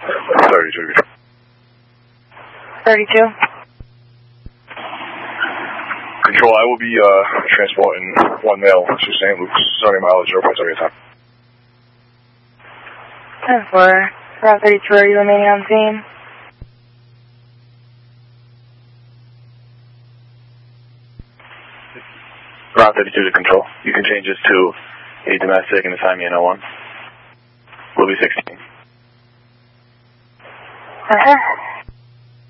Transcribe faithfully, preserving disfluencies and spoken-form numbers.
thirty-two. thirty-two. Control, I will be uh, transporting one male to Saint Luke's, starting mileage zero point seven time. ten four. Route thirty-two, are you remaining on scene? Route thirty-two to Control. You can change this to a domestic and assign me an oh one. We'll be sixteen. Uh-huh.